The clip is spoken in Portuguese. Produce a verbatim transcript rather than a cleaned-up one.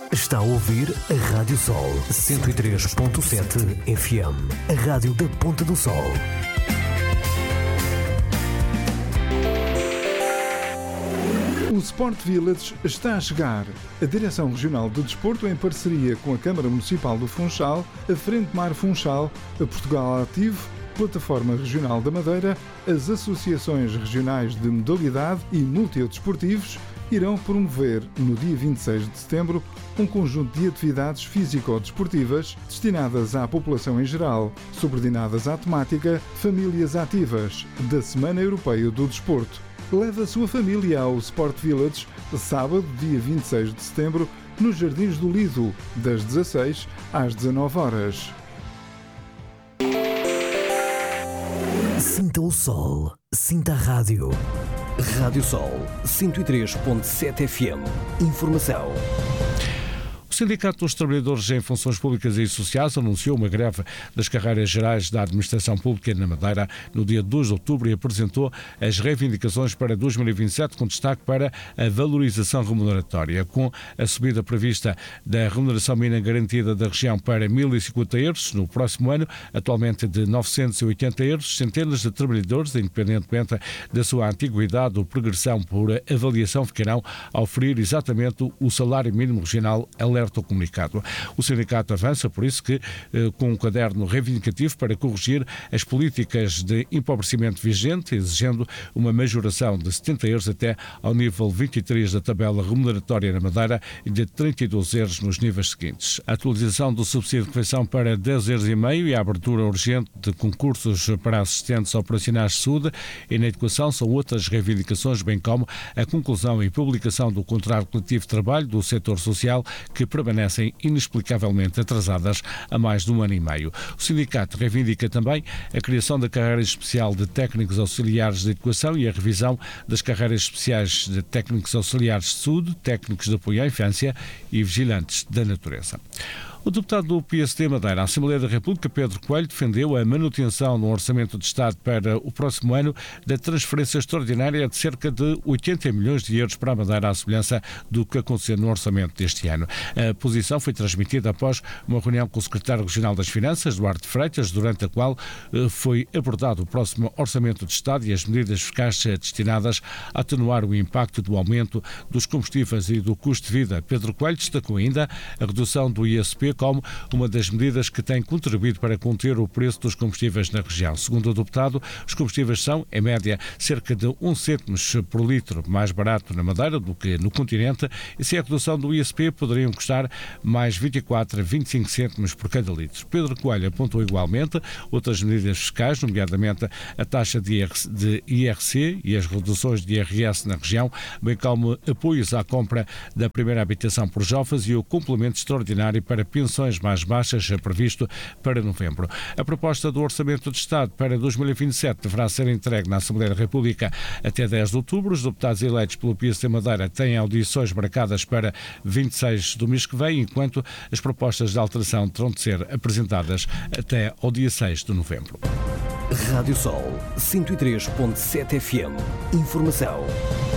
Está a ouvir a Rádio Sol cento e três ponto sete F M, a rádio da Ponta do Sol. O Sport Village está a chegar. A Direção Regional de Desporto, em parceria com a Câmara Municipal do Funchal, a Frente Mar Funchal, a Portugal Ativo, Plataforma Regional da Madeira, as associações regionais de modalidade e multidesportivos irão promover, no dia vinte e seis de setembro, um conjunto de atividades físico-desportivas destinadas à população em geral, subordinadas à temática Famílias Ativas, da Semana Europeia do Desporto. Leve a sua família ao Sport Village, sábado, dia vinte e seis de setembro, nos Jardins do Lido, das dezasseis às dezanove horas. Sinta o sol, sinta a rádio. Rádio Sol cento e três ponto sete F M. Informação. O Sindicato dos Trabalhadores em Funções Públicas e Sociais anunciou uma greve das carreiras gerais da Administração Pública na Madeira no dia dois de outubro e apresentou as reivindicações para dois mil e vinte e sete, com destaque para a valorização remuneratória, com a subida prevista da remuneração mínima garantida da região para mil e cinquenta euros no próximo ano, atualmente de novecentos e oitenta euros. Centenas de trabalhadores, independentemente da sua antiguidade ou progressão por avaliação, ficarão a oferir exatamente o salário mínimo regional, alerta o comunicado. O sindicato avança, por isso, que com um caderno reivindicativo para corrigir as políticas de empobrecimento vigente, exigindo uma majoração de setenta euros até ao nível vinte e três da tabela remuneratória na Madeira e de trinta e dois euros nos níveis seguintes. A atualização do subsídio de refeição para dez euros e meio e a abertura urgente de concursos para assistentes operacionais de saúde e na educação são outras reivindicações, bem como a conclusão e publicação do contrato coletivo de trabalho do setor social, que permanecem inexplicavelmente atrasadas há mais de um ano e meio. O sindicato reivindica também a criação da carreira especial de técnicos auxiliares de educação e a revisão das carreiras especiais de técnicos auxiliares de saúde, técnicos de apoio à infância e vigilantes da natureza. O deputado do P S D Madeira, à Assembleia da República, Pedro Coelho, defendeu a manutenção no Orçamento de Estado para o próximo ano da transferência extraordinária de cerca de oitenta milhões de euros para a Madeira, à semelhança do que aconteceu no orçamento deste ano. A posição foi transmitida após uma reunião com o secretário regional das Finanças, Duarte Freitas, durante a qual foi abordado o próximo Orçamento de Estado e as medidas fiscais destinadas a atenuar o impacto do aumento dos combustíveis e do custo de vida. Pedro Coelho destacou ainda a redução do I S P como uma das medidas que tem contribuído para conter o preço dos combustíveis na região. Segundo o deputado, os combustíveis são, em média, cerca de um cêntimos por litro mais barato na Madeira do que no continente, e sem a redução do I S P poderiam custar mais vinte e quatro a vinte e cinco cêntimos por cada litro. Pedro Coelho apontou igualmente outras medidas fiscais, nomeadamente a taxa de I R C e as reduções de I R S na região, bem como apoios à compra da primeira habitação por jovens e o complemento extraordinário para pensões mais baixas previsto para novembro. A proposta do Orçamento de Estado para dois mil e vinte e sete deverá ser entregue na Assembleia da República até dez de outubro. Os deputados eleitos pelo P S D Madeira têm audições marcadas para vinte e seis do mês que vem, enquanto as propostas de alteração terão de ser apresentadas até ao dia seis de novembro. Rádio Sol cento e três ponto sete F M. Informação.